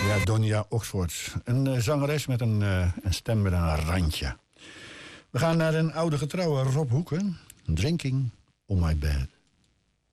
Ja, Donia Oxford. Een zangeres met een stem met een randje. We gaan naar een oude getrouwe Rob Hoeken. Drinking on my bed.